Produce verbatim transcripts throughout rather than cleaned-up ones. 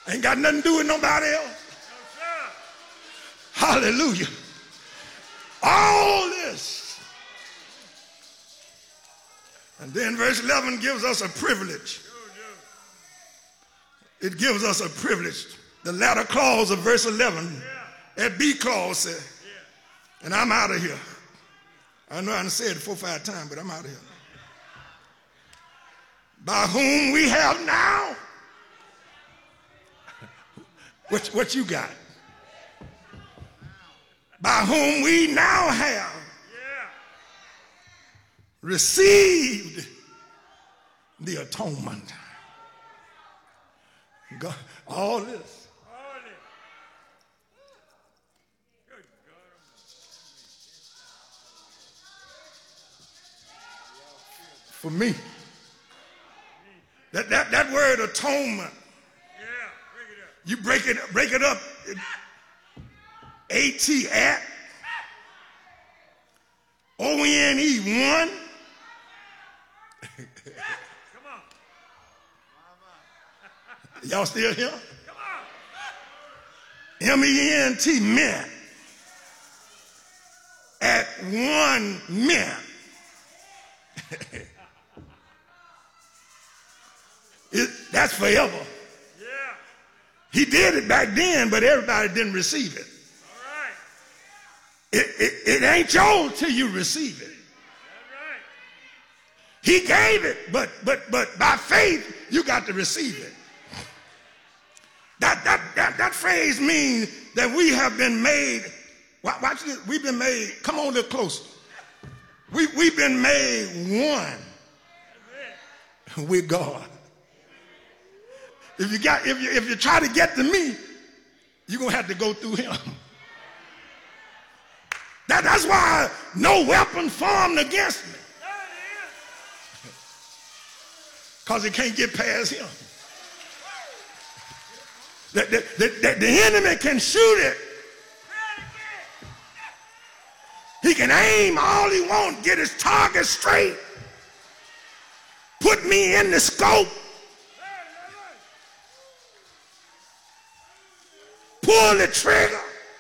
Ain't got nothing to do with nobody else. No, hallelujah. All this. And then verse eleven gives us a privilege. It gives us a privilege. The latter clause of verse eleven, that B clause said, and I'm out of here. I know I done said it four or five times, but I'm out of here. By whom we have now. What, what you got? By whom we now have received the atonement. God, all this. For me. That, that, that word atonement. You break it, break it up. A T at O N E one. Come on. Y'all still here? Come on. M E N T meant. At one meant. it, that's forever. He did it back then, but everybody didn't receive it. All right. It, it, it ain't yours till you receive it. All right. He gave it, but but but by faith you got to receive it. That that that, that phrase means that we have been made. Watch this. We've been made. Come on a little closer. We we've been made one with God. If you got, if you if you try to get to me, you're gonna have to go through him. That, that's why no weapon formed against me. Because it can't get past him. The, the, the, the enemy can shoot it. He can aim all he wants, get his target straight, put me in the scope. Pull the trigger.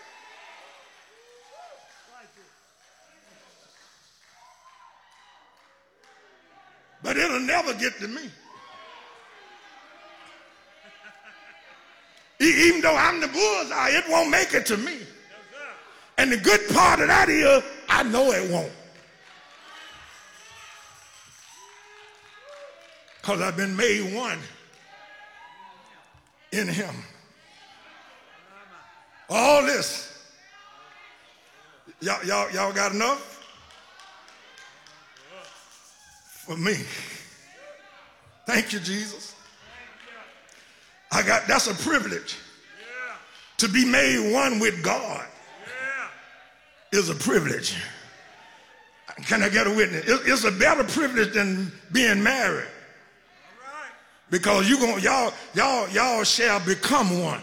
But it'll never get to me. Even though I'm the bullseye, it won't make it to me. And the good part of that is, I know it won't. Because I've been made one in him. All this. Y'all, y'all, y'all got enough? For me. Thank you, Jesus. I got, that's a privilege. To be made one with God is a privilege. Can I get a witness? It's a better privilege than being married. Because you gonna, y'all, y'all, y'all shall become one.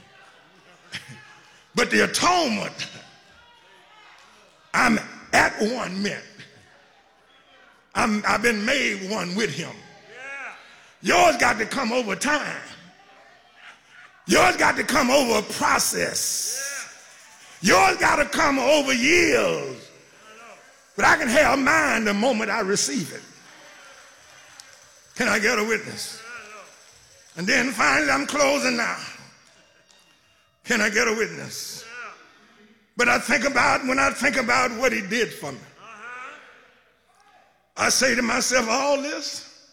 But the atonement, I'm at one meant. I'm, I've been made one with him. Yeah. Yours got to come over time. Yours got to come over a process. Yeah. Yours got to come over years. But I can have mine the moment I receive it. Can I get a witness? And then finally, I'm closing now. Can I get a witness? But I think about, when I think about what he did for me, I say to myself, all this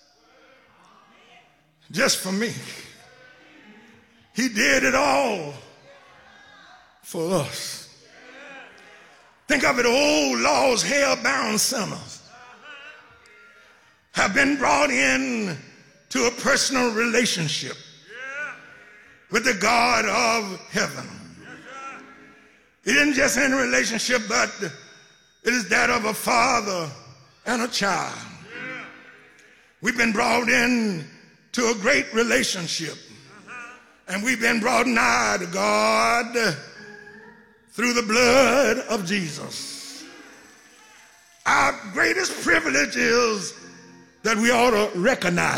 just for me. He did it all for us. Think of it, old lost, hell-bound sinners have been brought in to a personal relationship with the God of heaven. It isn't just any relationship, but it is that of a father and a child. We've been brought in to a great relationship. And we've been brought nigh to God through the blood of Jesus. Our greatest privilege is that we ought to recognize